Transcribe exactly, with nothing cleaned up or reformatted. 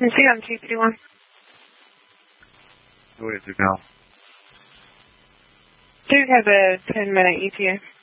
Is he on two three one? Go ahead, Duke now. Duke has a ten minute E T A.